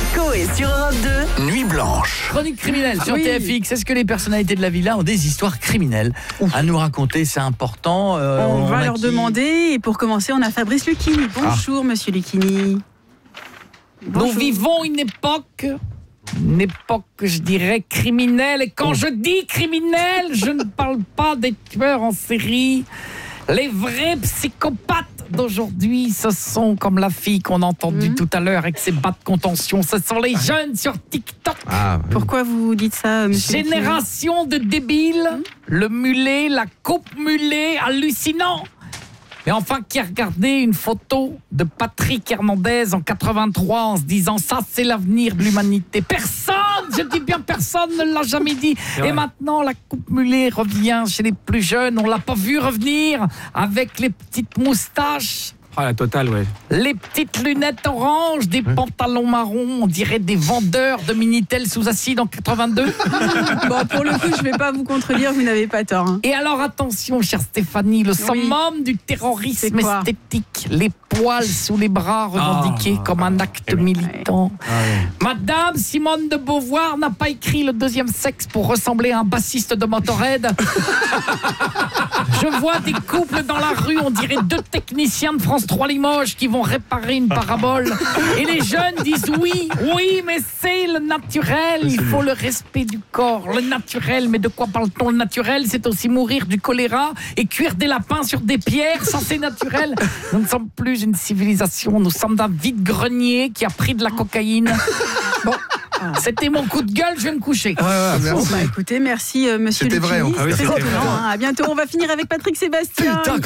Coé sur Europe 2. Nuit blanche. Chronique criminelle sur TFX. Est-ce que les personnalités de la villa ont des histoires criminelles à nous raconter? C'est important. On va leur demander. Et pour commencer, on a Fabrice Lucchini. Bonjour, monsieur Lucchini. Nous vivons une époque, je dirais, criminelle. Et quand je dis criminelle, je ne parle pas des tueurs en série. Les vrais psychopathes d'aujourd'hui, ce sont comme la fille qu'on a entendue tout à l'heure avec ses bas de contention. Ce sont les jeunes sur TikTok. Pourquoi vous dites ça, monsieur Génération de débiles, le mulet, la coupe mulet, hallucinant. Et enfin, qui a regardé une photo de Patrick Hernandez en 83 en se disant ça, c'est l'avenir de l'humanité. Personne, je dis bien personne, ne l'a jamais dit. Et maintenant, la coupe mulet revient chez les plus jeunes. On l'a pas vu revenir avec les petites moustaches. Ah, la totale, ouais. Les petites lunettes oranges, des pantalons marrons, on dirait des vendeurs de Minitel sous acide en 82. Bon, pour le coup, je vais pas vous contredire, vous n'avez pas tort. Et alors attention, chère Stéphanie, le summum du terrorisme esthétique, les poils sous les bras revendiqués comme un acte militant. Madame Simone de Beauvoir n'a pas écrit le deuxième sexe pour ressembler à un bassiste de Motorhead. Je vois des couples dans la rue, on dirait deux techniciens de France 3 Limoges qui vont réparer une parabole. Et les jeunes disent oui, mais c'est le naturel, il faut le respect du corps. Le naturel, mais de quoi parle-t-on? Le naturel, c'est aussi mourir du choléra et cuire des lapins sur des pierres, ça c'est naturel. Nous ne sommes plus une civilisation, nous sommes un vide-grenier qui a pris de la cocaïne. Bon, c'était mon coup de gueule, je vais me coucher. Bon, écoutez, merci monsieur Lucchini. C'était vrai. Très étonnant, hein. À bientôt, on va finir avec Patrick Sébastien. Putain,